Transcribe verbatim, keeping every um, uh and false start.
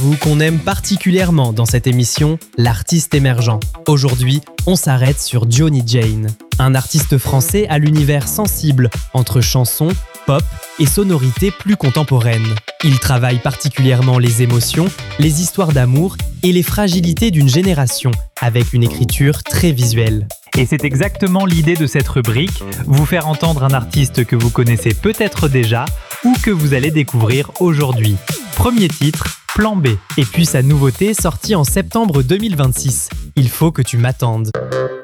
Vous qu'on aime particulièrement dans cette émission, l'artiste émergent. Aujourd'hui, on s'arrête sur Johnny Jane, un artiste français à l'univers sensible entre chansons, pop et sonorités plus contemporaines. Il travaille particulièrement les émotions, les histoires d'amour et les fragilités d'une génération, avec une écriture très visuelle. Et c'est exactement l'idée de cette rubrique, vous faire entendre un artiste que vous connaissez peut-être déjà ou que vous allez découvrir aujourd'hui. Premier titre, Plan B. Et puis sa nouveauté sortie en septembre deux mille vingt-six, Il faut que tu m'attendes.